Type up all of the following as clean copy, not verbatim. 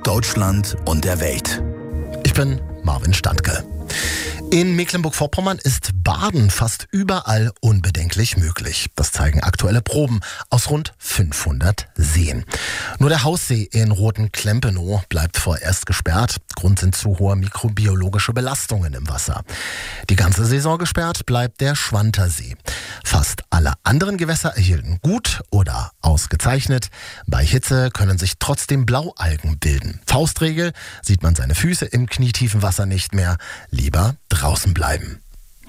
Deutschland und der Welt. Ich bin Marvin Standke. In Mecklenburg-Vorpommern ist Baden fast überall unbedenklich möglich. Das zeigen aktuelle Proben aus rund 500 Seen. Nur der Haussee in Rothen-Klempenow bleibt vorerst gesperrt. Grund sind zu hohe mikrobiologische Belastungen im Wasser. Die ganze Saison gesperrt bleibt der Schwantersee. Fast alle anderen Gewässer erhielten gut oder ausgezeichnet. Bei Hitze können sich trotzdem Blaualgen bilden. Faustregel: sieht man seine Füße im knietiefen Wasser nicht mehr, lieber draußen bleiben.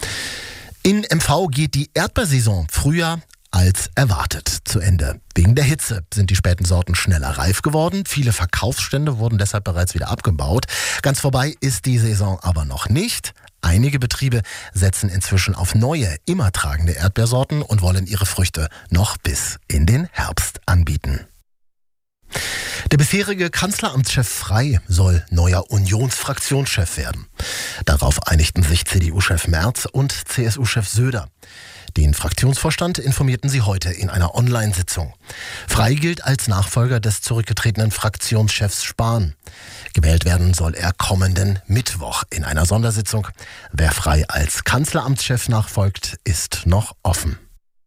In MV geht die Erdbeersaison früher als erwartet zu Ende. Wegen der Hitze sind die späten Sorten schneller reif geworden. Viele Verkaufsstände wurden deshalb bereits wieder abgebaut. Ganz vorbei ist die Saison aber noch nicht. Einige Betriebe setzen inzwischen auf neue, immer tragende Erdbeersorten und wollen ihre Früchte noch bis in den Herbst anbieten. Der bisherige Kanzleramtschef Frey soll neuer Unionsfraktionschef werden. Darauf einigten sich CDU-Chef Merz und CSU-Chef Söder. Den Fraktionsvorstand informierten sie heute in einer Online-Sitzung. Frey gilt als Nachfolger des zurückgetretenen Fraktionschefs Spahn. Gewählt werden soll er kommenden Mittwoch in einer Sondersitzung. Wer Frey als Kanzleramtschef nachfolgt, ist noch offen.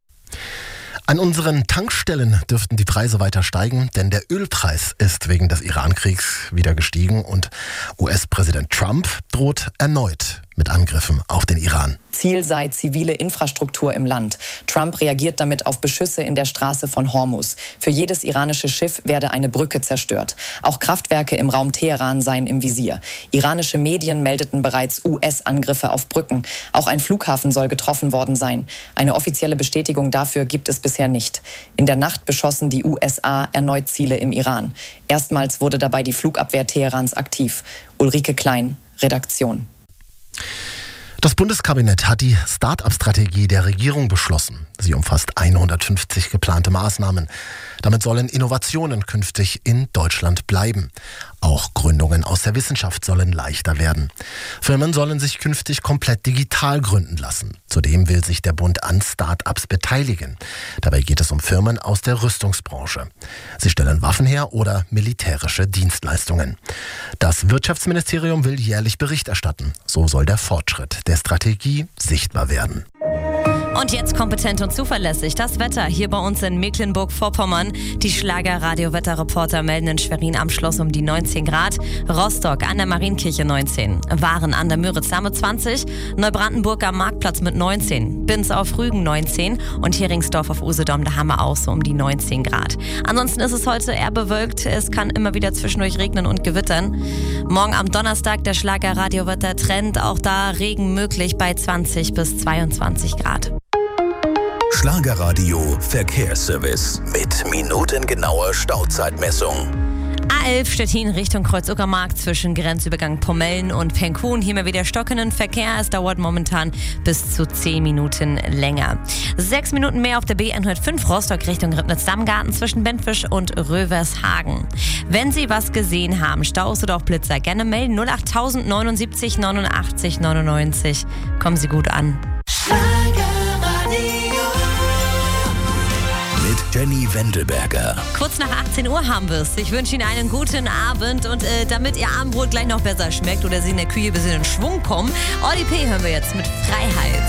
An unseren Tankstellen dürften die Preise weiter steigen, denn der Ölpreis ist wegen des Iran-Kriegs wieder gestiegen und US-Präsident Trump droht erneut mit Angriffen auf den Iran. Ziel sei zivile Infrastruktur im Land. Trump reagiert damit auf Beschüsse in der Straße von Hormuz. Für jedes iranische Schiff werde eine Brücke zerstört. Auch Kraftwerke im Raum Teheran seien im Visier. Iranische Medien meldeten bereits US-Angriffe auf Brücken. Auch ein Flughafen soll getroffen worden sein. Eine offizielle Bestätigung dafür gibt es bisher nicht. In der Nacht beschossen die USA erneut Ziele im Iran. Erstmals wurde dabei die Flugabwehr Teherans aktiv. Ulrike Klein, Redaktion. Das Bundeskabinett hat die Start-up-Strategie der Regierung beschlossen. Sie umfasst 150 geplante Maßnahmen. Damit sollen Innovationen künftig in Deutschland bleiben. Auch Gründungen aus der Wissenschaft sollen leichter werden. Firmen sollen sich künftig komplett digital gründen lassen. Zudem will sich der Bund an Start-ups beteiligen. Dabei geht es um Firmen aus der Rüstungsbranche. Sie stellen Waffen her oder militärische Dienstleistungen. Das Wirtschaftsministerium will jährlich Bericht erstatten. So soll der Fortschritt der Strategie sichtbar werden. Und jetzt kompetent und zuverlässig das Wetter hier bei uns in Mecklenburg-Vorpommern. Die Schlager-Radio-Wetterreporter melden in Schwerin am Schloss um die 19 Grad, Rostock an der Marienkirche 19, Waren an der Müritz-Dahme 20, Neubrandenburg am Marktplatz mit 19, Binz auf Rügen 19 und Heringsdorf auf Usedom, da haben wir auch so um die 19 Grad. Ansonsten ist es heute eher bewölkt, es kann immer wieder zwischendurch regnen und gewittern. Morgen am Donnerstag der Schlager-Radio-Wetter-Trend, auch da Regen möglich bei 20 bis 22 Grad. Schlagerradio Verkehrsservice mit minutengenauer Stauzeitmessung. A11 Stettin Richtung Kreuz-Uckermark zwischen Grenzübergang Pomellen und Penkhuhn. Hier mal wieder stockenden Verkehr. Es dauert momentan bis zu 10 Minuten länger. 6 Minuten mehr auf der B105 Rostock Richtung Ribnitz-Dammgarten zwischen Benfisch und Rövershagen. Wenn Sie was gesehen haben, Staus oder auch Blitzer, gerne melden 08000 79 89 99. Kommen Sie gut an. Mit Jenny Wendelberger. Kurz nach 18 Uhr haben wir es. Ich wünsche Ihnen einen guten Abend und damit Ihr Abendbrot gleich noch besser schmeckt oder Sie in der Küche ein bisschen in Schwung kommen, Oli P. hören wir jetzt mit Freiheit.